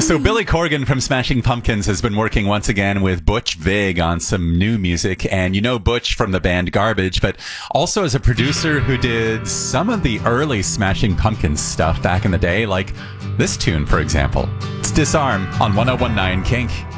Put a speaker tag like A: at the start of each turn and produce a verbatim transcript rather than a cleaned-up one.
A: So Billy Corgan from Smashing Pumpkins has been working once again with Butch Vig on some new music. And you know Butch from the band Garbage, but also as a producer who did some of the early Smashing Pumpkins stuff back in the day, like this tune, for example. It's Disarm on one oh one nine Kink.